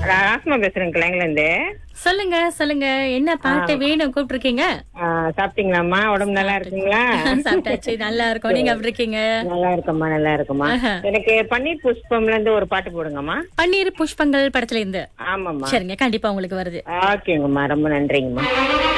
ராஸ்மா பேசுறேன் கிளைங்கல இருந்து. சொல்லுங்க சொல்லுங்க, என்ன பாட்டு வேணும் கூப்பிட்டுருக்கீங்க? சாப்பிட்டீங்களாம்மா? உடம்பு நல்லா இருக்குங்களா? சாப்பிட்டாச்சு, நல்லா இருக்கும். நீங்க எப்படி இருக்கீங்க? நல்லா இருக்கம்மா, நல்லா இருக்கம்மா. எனக்கு பன்னீர் புஷ்பம்ல இருந்து ஒரு பாட்டு போடுங்கம்மா. பன்னீர் புஷ்பங்கள் படத்துல இருந்து. ஆமாம்மா. சரிங்க, கண்டிப்பா உங்களுக்கு வருது. ஓகேங்கம்மா, ரொம்ப நன்றிங்கம்மா.